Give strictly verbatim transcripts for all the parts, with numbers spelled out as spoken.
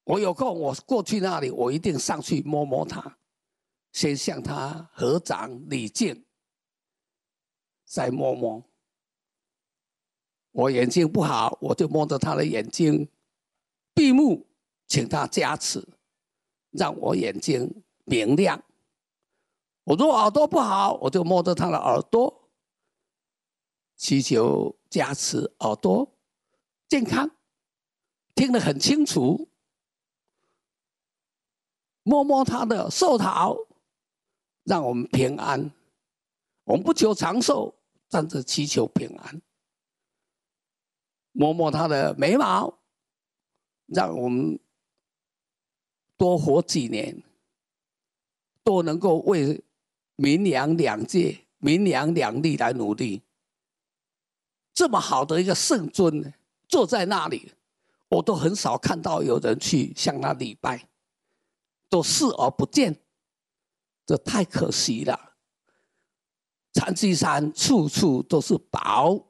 我有空我过去那里，我一定上去摸摸他，先向他合掌礼敬，再摸摸。我眼睛不好，我就摸着他的眼睛，闭目请他加持，让我眼睛明亮。我如果耳朵不好，我就摸着他的耳朵，祈求加持耳朵健康，听得很清楚。摸摸他的寿桃，让我们平安。我们不求长寿，但是祈求平安。摸摸他的眉毛，让我们多活几年，都能够为民阳两界、民阳两利来努力。这么好的一个圣尊坐在那里，我都很少看到有人去向他礼拜，都视而不见，这太可惜了。禅机山处处都是宝，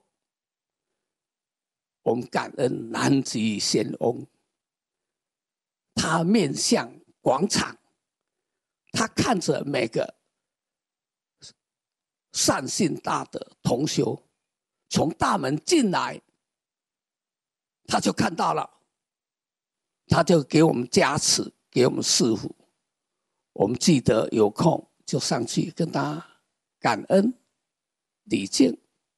我们感恩南极仙翁，他面向广场，他看着每个善信大德同修从大门进来，他就看到了，他就给我们加持，给我们赐福。我们记得有空就上去跟他感恩礼敬。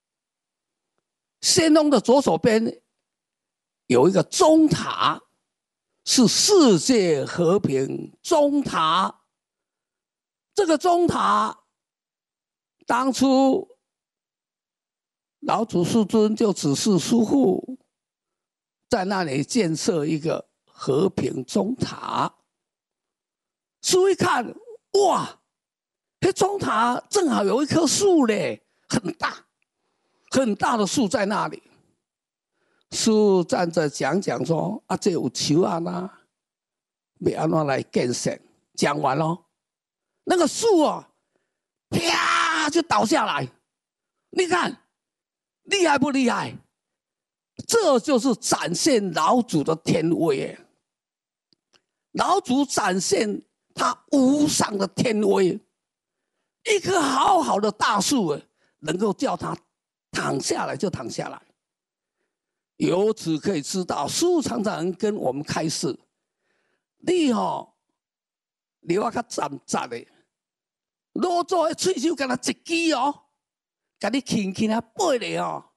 仙翁的左手边有一个钟塔，是世界和平钟塔。这个钟塔当初老祖师尊就指示师父在那里建设一个和平钟塔。师父一看，哇，这钟塔正好有一棵树嘞，很大很大的树在那里。师父站着讲讲说：“啊，这有树啊啦，要安怎来建设？”讲完了，那个树啊，啪就倒下来。你看，厉害不厉害？这就是展现老祖的天威。老祖展现他无上的天威，一棵好好的大树，能够叫他躺下来就躺下来。由此可以知道，师父常常跟我们开示：你吼，你我较站站的，老祖的喙手敢若一支哦，甲你轻轻啊背咧哦，